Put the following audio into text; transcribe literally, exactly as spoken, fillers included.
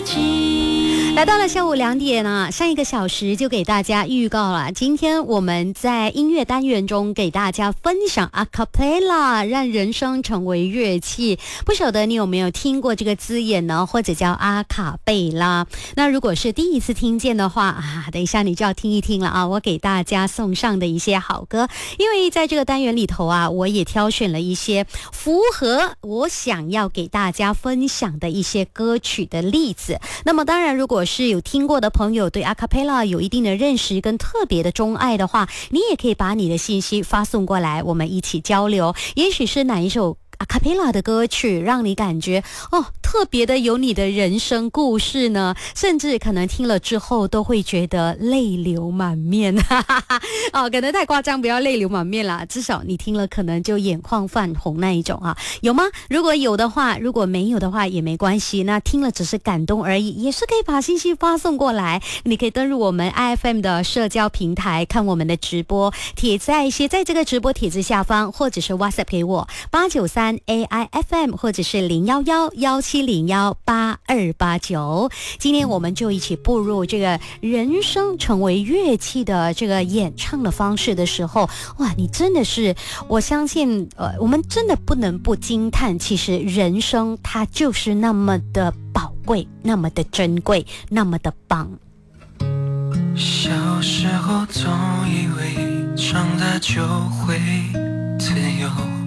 己。 来到了下午两点啊，上一个小时就给大家预告了，今天我们在音乐单元中给大家分享 a cappella， 让人声成为乐器。不晓得你有没有听过这个字眼呢，或者叫阿卡贝拉。那如果是第一次听见的话啊，等一下你就要听一听了啊，我给大家送上的一些好歌。因为在这个单元里头啊，我也挑选了一些符合我想要给大家分享的一些歌曲的例子。那么当然，如果是有听过的朋友，对 a cappella 有一定的认识跟特别的钟爱的话，你也可以把你的信息发送过来，我们一起交流。也许是哪一首a cappella 的歌曲让你感觉哦特别的有你的人生故事呢，甚至可能听了之后都会觉得泪流满面哦，可能太夸张，不要泪流满面啦，至少你听了可能就眼眶泛红那一种啊，有吗？如果有的话，如果没有的话也没关系，那听了只是感动而已，也是可以把信息发送过来。你可以登入我们 I F M 的社交平台看我们的直播，帖在写在这个直播帖子下方，或者是 WhatsApp 给我八九三 A I F M， 或者是零一一一七零一八二八九。今天我们就一起步入这个人声成为乐器的这个演唱的方式的时候，哇，你真的是，我相信呃，我们真的不能不惊叹，其实人声它就是那么的宝贵，那么的珍贵，那么的棒。 小时候总以为长大就会自由，